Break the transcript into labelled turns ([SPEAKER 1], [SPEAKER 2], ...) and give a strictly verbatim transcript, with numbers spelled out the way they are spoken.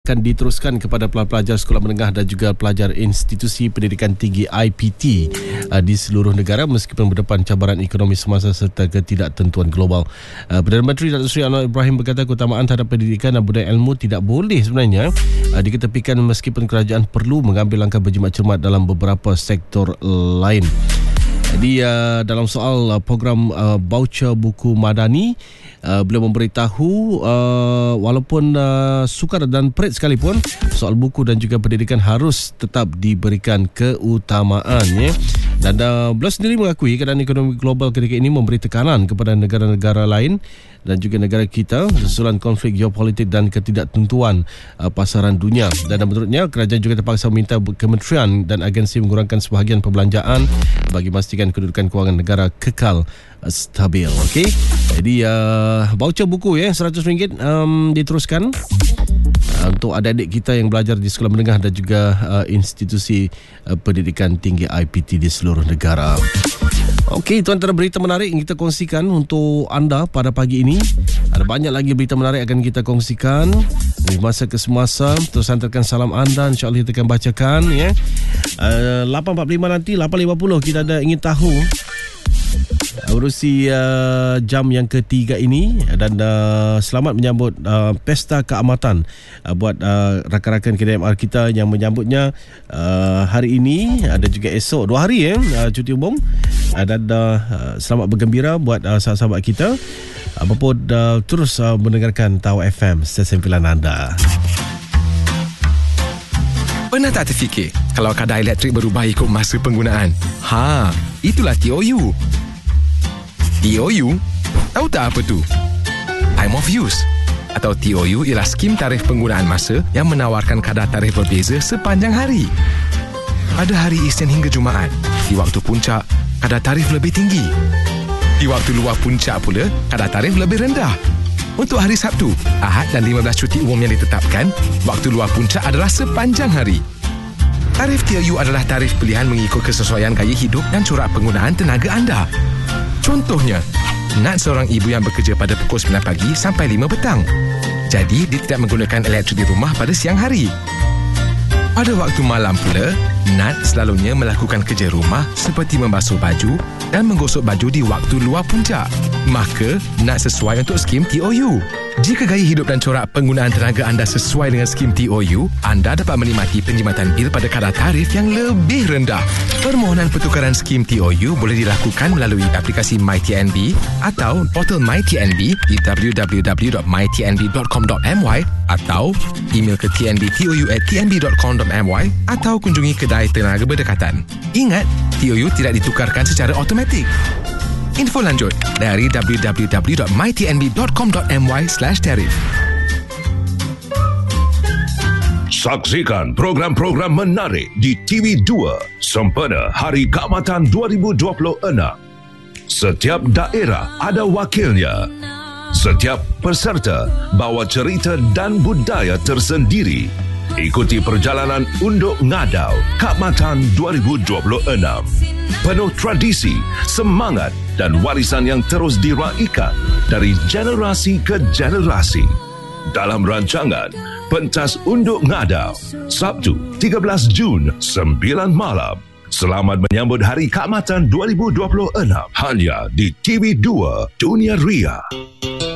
[SPEAKER 1] akan diteruskan kepada pelajar sekolah menengah dan juga pelajar institusi pendidikan tinggi I P T uh, di seluruh negara meskipun berdepan cabaran ekonomi semasa serta ketidaktentuan global. Uh, Perdana Menteri Datuk Seri Anwar Ibrahim berkata keutamaan terhadap pendidikan dan budaya ilmu tidak boleh sebenarnya uh, diketepikan meskipun kerajaan perlu mengambil langkah berjimat cermat dalam beberapa sektor lain. Jadi uh, dalam soal uh, program uh, voucher buku madani, uh, beliau memberitahu uh, walaupun uh, sukar dan perit sekalipun, soal buku dan juga pendidikan harus tetap diberikan keutamaan, ya. Dan uh, beliau sendiri mengakui keadaan ekonomi global ketika ini memberi tekanan kepada negara-negara lain dan juga negara kita susulan konflik geopolitik dan ketidaktentuan uh, pasaran dunia. Dan menurutnya kerajaan juga terpaksa meminta kementerian dan agensi mengurangkan sebahagian perbelanjaan bagi memastikan kedudukan kewangan negara kekal uh, stabil. Okey. Jadi uh, voucher buku ya seratus ringgit um, diteruskan uh, untuk adik-adik kita yang belajar di sekolah menengah dan juga uh, institusi uh, pendidikan tinggi I P T di seluruh negara. Okey, itu antara berita menarik yang kita kongsikan untuk anda pada pagi ini. Ada banyak lagi berita menarik akan kita kongsikan dari masa ke semasa. Terus hantarkan salam anda, insya-Allah kita akan bacakan, ya. Uh, lapan empat puluh lima nanti, lapan lima puluh kita ada ingin tahu urusi uh, jam yang ketiga ini. Dan uh, selamat menyambut uh, Pesta Keamatan uh, buat uh, rakan-rakan K D M R kita yang menyambutnya uh, hari ini, ada juga esok, dua hari ya uh, cuti umum. uh, dan uh, selamat bergembira buat uh, sahabat-sahabat kita. Apapun uh, terus uh, mendengarkan Tahu F M, stesen pilihan anda.
[SPEAKER 2] Pernah tak terfikir kalau kadar elektrik berubah ikut masa penggunaan? Ha, itulah T O U. T O U? Tahu tak apa tu? Time of Use atau T O U ialah skim tarif penggunaan masa yang menawarkan kadar tarif berbeza sepanjang hari. Pada hari Isnin hingga Jumaat, di waktu puncak, kadar tarif lebih tinggi. Di waktu luar puncak pula, kadar tarif lebih rendah. Untuk hari Sabtu, Ahad dan lima belas cuti umum yang ditetapkan, waktu luar puncak adalah sepanjang hari. Tarif T O U adalah tarif pilihan mengikut kesesuaian gaya hidup dan corak penggunaan tenaga anda. Contohnya, Nat seorang ibu yang bekerja pada pukul sembilan pagi sampai lima petang. Jadi, dia tidak menggunakan elektrik di rumah pada siang hari. Pada waktu malam pula, Nat selalunya melakukan kerja rumah seperti membasuh baju dan menggosok baju di waktu luar puncak. Maka, Nat sesuai untuk skim T O U. Jika gaya hidup dan corak penggunaan tenaga anda sesuai dengan skim T O U, anda dapat menikmati penjimatan bil pada kadar tarif yang lebih rendah. Permohonan pertukaran skim T O U boleh dilakukan melalui aplikasi MyTNB atau portal MyTNB di w w w dot my t n b dot com dot m y atau email ke t n b t o u at t n b dot com dot m y atau kunjungi kedai tenaga berdekatan. Ingat, T O U tidak ditukarkan secara automatik. Info lanjut dari w w w dot my t n b dot com dot m y slash tarif.
[SPEAKER 3] Saksikan program-program menarik di T V dua sempena Hari Keamatan dua ribu dua puluh enam. Setiap daerah ada wakilnya. Setiap peserta bawa cerita dan budaya tersendiri. Ikuti perjalanan Unduk Ngadau Keamatan dua ribu dua puluh enam. Penuh tradisi, semangat dan warisan yang terus diraikan dari generasi ke generasi. Dalam rancangan Pentas Unduk Ngadau, Sabtu tiga belas Jun, sembilan malam. Selamat menyambut Hari Keamatan dua ribu dua puluh enam hanya di T V dua Dunia Ria.